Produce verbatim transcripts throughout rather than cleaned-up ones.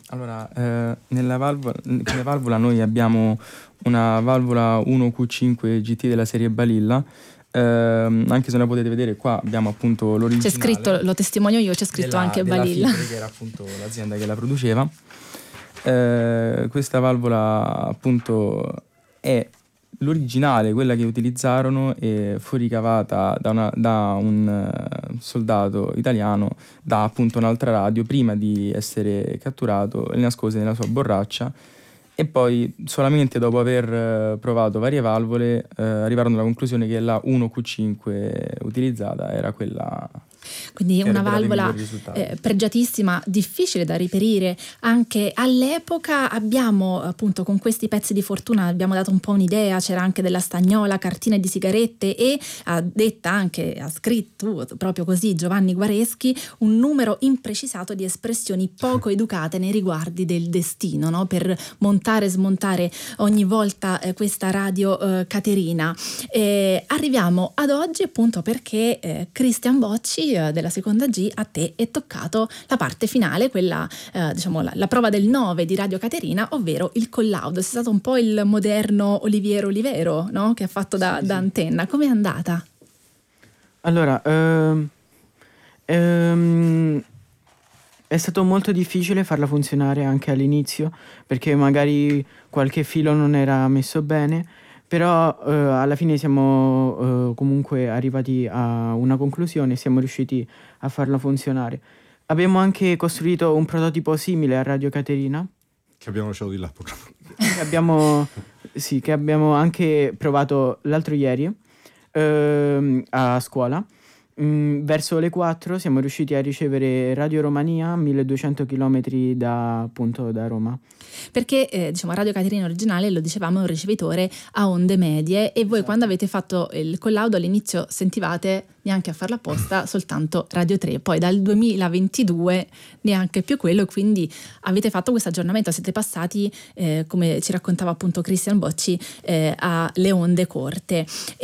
Allora, eh, nella valvola, come valvola noi abbiamo una valvola uno Q cinque G T della serie Balilla. Eh, anche se non la potete vedere, qua abbiamo appunto l'originale. C'è scritto, lo testimonio io, c'è scritto della, anche della Balilla. Fibri, che era appunto l'azienda che la produceva. Eh, questa valvola appunto è l'originale, quella che utilizzarono, e fu ricavata da, una, da un soldato italiano da appunto un'altra radio prima di essere catturato, e nascose nella sua borraccia, e poi solamente dopo aver provato varie valvole eh, arrivarono alla conclusione che la uno Q cinque utilizzata era quella. Quindi una valvola eh, pregiatissima, difficile da reperire anche all'epoca. Abbiamo appunto con questi pezzi di fortuna abbiamo dato un po' un'idea, c'era anche della stagnola, cartine di sigarette, e ha detta anche, ha scritto proprio così Giovanni Guareschi, un numero imprecisato di espressioni poco educate nei riguardi del destino, no? Per montare e smontare ogni volta eh, questa radio eh, Caterina. Eh, arriviamo ad oggi appunto perché eh, Cristian Bocci della seconda G, a te è toccato la parte finale, quella eh, diciamo la, la prova del nove di Radio Caterina, ovvero il collaudo. Sei stato un po' il moderno Oliviero Olivero, no? Che ha fatto da, sì, da sì. Antenna. Com'è andata? Allora, ehm, ehm, è stato molto difficile farla funzionare anche all'inizio, perché magari qualche filo non era messo bene. Però eh, alla fine siamo eh, comunque arrivati a una conclusione e siamo riusciti a farla funzionare. Abbiamo anche costruito un prototipo simile a Radio Caterina. Che abbiamo lasciato di là purtroppo. Che abbiamo, sì, che abbiamo anche provato l'altro ieri eh, a scuola. Mm, verso le quattro siamo riusciti a ricevere Radio Romania, milleduecento chilometri da, appunto, da Roma. Perché eh, diciamo Radio Caterina originale, lo dicevamo, è un ricevitore a onde medie, e voi esatto. Quando avete fatto il collaudo all'inizio sentivate, neanche a farla apposta, soltanto Radio tre, poi dal duemilaventidue neanche più quello, quindi avete fatto questo aggiornamento, siete passati eh, come ci raccontava appunto Cristian Bocci eh, alle onde corte,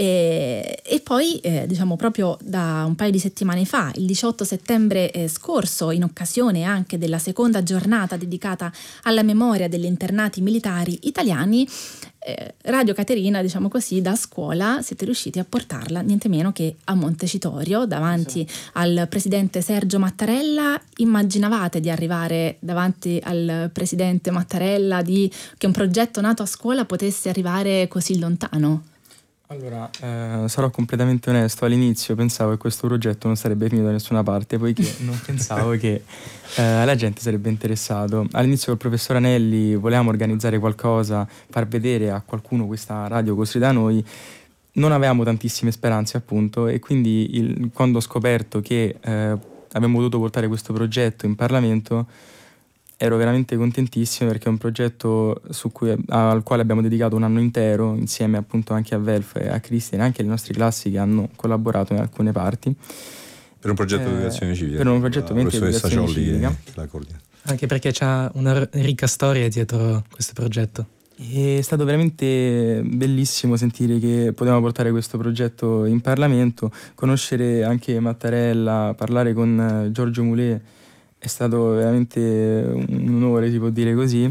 e, e poi eh, diciamo proprio da un paio di settimane fa, il diciotto settembre eh, scorso, in occasione anche della seconda giornata dedicata alla memoria degli internati militari italiani, eh, Radio Caterina, diciamo così, da scuola siete riusciti a portarla niente meno che a Montecitorio, davanti sì. al presidente Sergio Mattarella. Immaginavate di arrivare davanti al presidente Mattarella, di che un progetto nato a scuola potesse arrivare così lontano? Allora, eh, sarò completamente onesto, all'inizio pensavo che questo progetto non sarebbe finito da nessuna parte, poiché non pensavo che eh, la gente sarebbe interessato. All'inizio col professor Anelli volevamo organizzare qualcosa, far vedere a qualcuno questa radio costruita da noi, non avevamo tantissime speranze appunto, e quindi il, quando ho scoperto che eh, avremmo dovuto portare questo progetto in Parlamento, ero veramente contentissimo, perché è un progetto su cui, al quale abbiamo dedicato un anno intero, insieme appunto anche a Velf e a Cristian, anche alle nostre classi che hanno collaborato in alcune parti. Per un progetto eh, di educazione civica. Per un progetto la di educazione civica. La coordina. Anche perché c'ha una ricca storia dietro questo progetto. È stato veramente bellissimo sentire che potevamo portare questo progetto in Parlamento, conoscere anche Mattarella, parlare con Giorgio Mulè. È stato veramente un onore, si può dire così.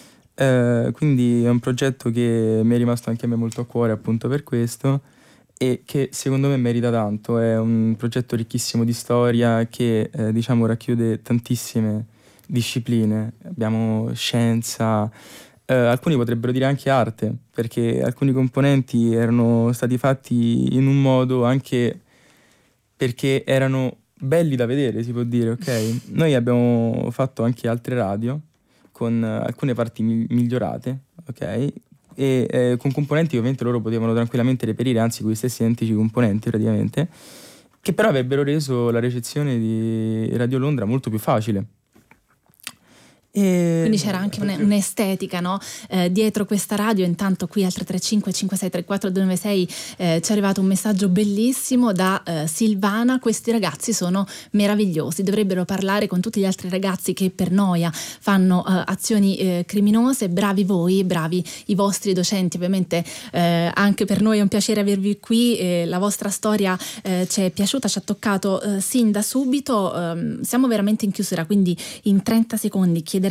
Eh, quindi è un progetto che mi è rimasto anche a me molto a cuore appunto per questo, e che secondo me merita tanto. È un progetto ricchissimo di storia che eh, diciamo racchiude tantissime discipline. Abbiamo scienza, eh, alcuni potrebbero dire anche arte, perché alcuni componenti erano stati fatti in un modo anche perché erano belli da vedere, si può dire, ok? Noi abbiamo fatto anche altre radio con alcune parti mi- migliorate, ok? E eh, con componenti che ovviamente loro potevano tranquillamente reperire, anzi quei stessi identici componenti praticamente, che però avrebbero reso la recezione di Radio Londra molto più facile. E quindi c'era anche un, un'estetica, no? Eh, dietro questa radio. Intanto qui al tre tre cinque cinque sei tre quattro due nove sei eh, ci è arrivato un messaggio bellissimo da eh, Silvana: questi ragazzi sono meravigliosi, dovrebbero parlare con tutti gli altri ragazzi che per noia fanno eh, azioni eh, criminose. Bravi voi, bravi i vostri docenti. Ovviamente eh, anche per noi è un piacere avervi qui, eh, la vostra storia eh, ci è piaciuta, ci ha toccato eh, sin da subito. Eh, siamo veramente in chiusura, quindi in trenta secondi chiedo